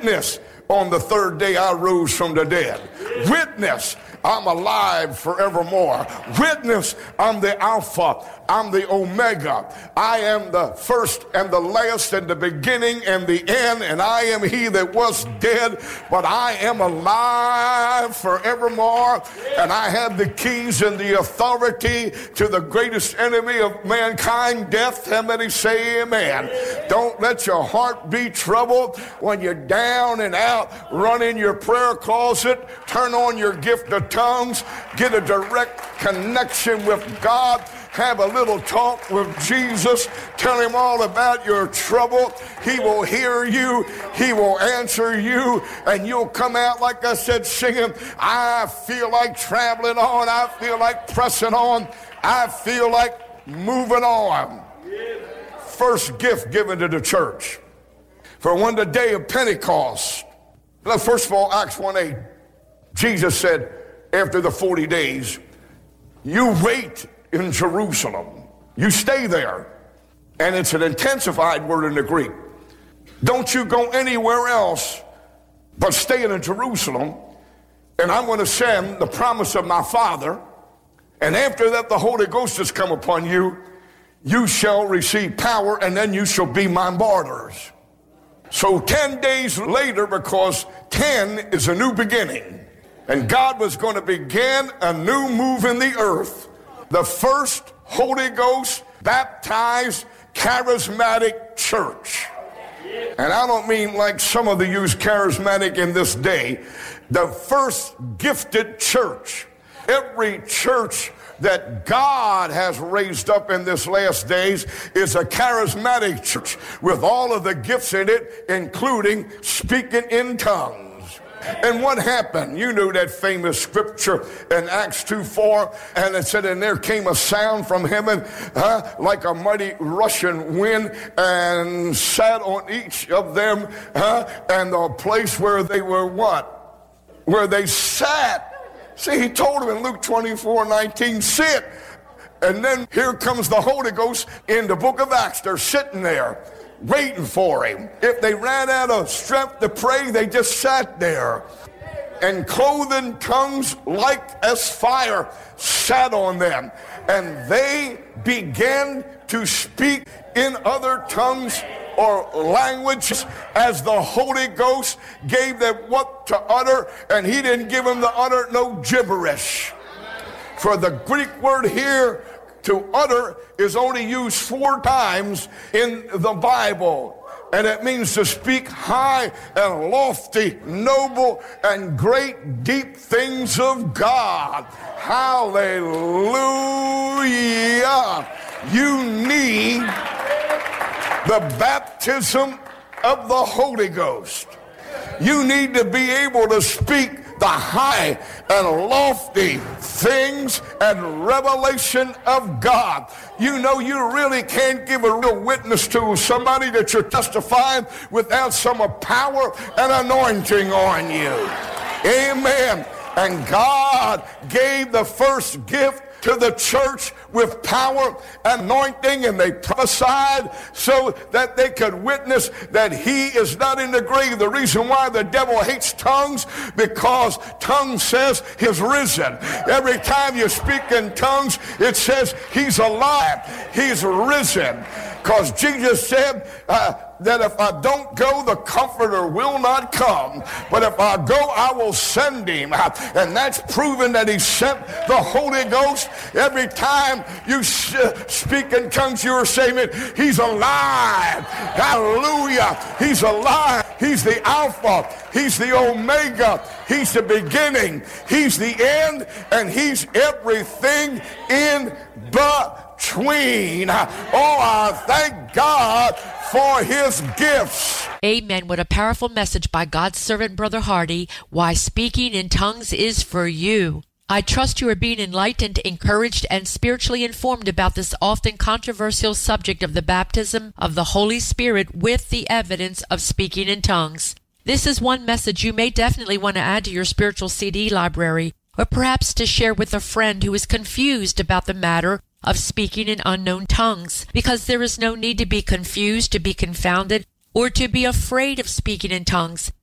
Witness, on the third day I rose from the dead. Witness, I'm alive forevermore. Witness, I'm the Alpha, I'm the Omega. I am the first and the last and the beginning and the end, and I am he that was dead, but I am alive forevermore, and I have the keys and the authority to the greatest enemy of mankind, death. How many say amen? Don't let your heart be troubled when you're down and out. Run in your prayer closet, turn on your gift of tongues, get a direct connection with God, have a little talk with Jesus, tell him all about your trouble. He will hear you, he will answer you, and you'll come out, like I said, singing, I feel like traveling on, I feel like pressing on, I feel like moving on. First gift given to the church. For when the day of Pentecost, first of all, Acts 1:8, Jesus said, after the 40 days, you wait in Jerusalem. You stay there. And it's an intensified word in the Greek. Don't you go anywhere else, but stay in Jerusalem. And I'm going to send the promise of my Father. And after that, the Holy Ghost has come upon you. You shall receive power, and then you shall be my martyrs. So 10 days later, because 10 is a new beginning, and God was going to begin a new move in the earth, the first Holy Ghost baptized charismatic church. And I don't mean like some of the use charismatic in this day. The first gifted church. Every church that God has raised up in this last days is a charismatic church with all of the gifts in it, including speaking in tongues. And what happened? You know that famous scripture in Acts 2:4, and it said, and there came a sound from heaven like a mighty rushing wind, and sat on each of them, and the place where they were what? Where they sat. See, he told them in Luke 24:19, sit. And then here comes the Holy Ghost in the book of Acts. They're sitting there waiting for him. If they ran out of strength to pray, they just sat there. And cloven tongues like as fire sat on them. And they began to speak in other tongues or languages as the Holy Ghost gave them what to utter, and he didn't give them to utter no gibberish. For the Greek word here, to utter, is only used 4 times in the Bible. And it means to speak high and lofty, noble and great deep things of God. Hallelujah. You need the baptism of the Holy Ghost. You need to be able to speak the high and lofty things and revelation of God. You know, you really can't give a real witness to somebody that you're testifying without some power and anointing on you. Amen. And God gave the first gift to the church with power, anointing, and they prophesied so that they could witness that he is not in the grave. The reason why the devil hates tongues, because tongues says he's risen. Every time you speak in tongues, it says he's alive, he's risen. Because Jesus said that if I don't go, the Comforter will not come. But if I go, I will send him. And that's proven that he sent the Holy Ghost. Every time you speak in tongues, you are saying it, he's alive. Hallelujah. He's alive. He's the Alpha. He's the Omega. He's the beginning. He's the end. And he's everything in between. Oh, I thank God for his gifts. Amen. What a powerful message by God's servant, Brother Hardy. Why speaking in tongues is for you. I trust you are being enlightened, encouraged, and spiritually informed about this often controversial subject of the baptism of the Holy Spirit with the evidence of speaking in tongues. This is one message you may definitely want to add to your spiritual CD library, or perhaps to share with a friend who is confused about the matter of speaking in unknown tongues, because there is no need to be confused, to be confounded, or to be afraid of speaking in tongues.